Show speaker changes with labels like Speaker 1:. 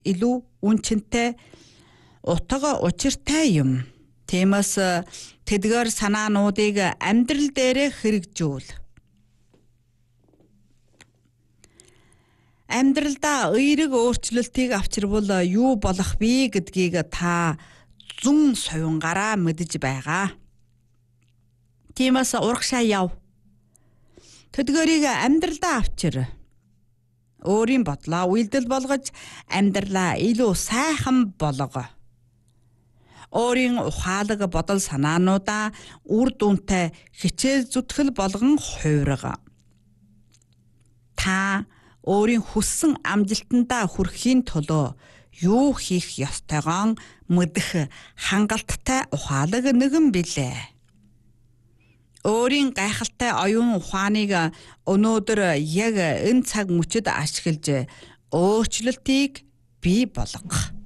Speaker 1: илүү үнцэнтэй утга учиртай юм. Тиймээс тэдгээр санаануудыг амьдрал дээрээ хэрэгжүүл. Амьдралдаа эерэг өөрчлөлтийг авчирвал юу болох вэ гэдгийг та зүүн совингараа мэдэж байгаа. Тиймээс урагшаа яв. Тэдгээрийг амьдралдаа авчир. Өөрийн бодлоо үйлдэл болгож амьдралаа илүү сайхан болго. Өөрийн ухаалаг бодол санаануудаа үр дүнтэй хичээл зүтгэл болгон хувирга. Та өөрийн хүссэн амжилтандаа хүрэхийн төлөө юу хийх ёстойгоо мэдэх хангалттай ухаалаг нэгэн билээ. Өөрийн гайхалтай оюун ухааныг өнөөдөр яг энэ цаг мөчид ашиглаж өөрчлөлтийг бий болгох.